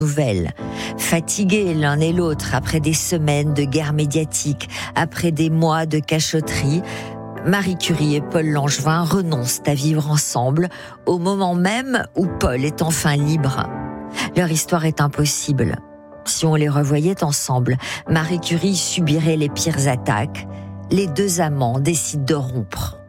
nouvelles. Fatigués l'un et l'autre après des semaines de guerre médiatique, après des mois de cachotterie, Marie Curie et Paul Langevin renoncent à vivre ensemble au moment même où Paul est enfin libre. Leur histoire est impossible. Si on les revoyait ensemble, Marie Curie subirait les pires attaques. Les deux amants décident de rompre.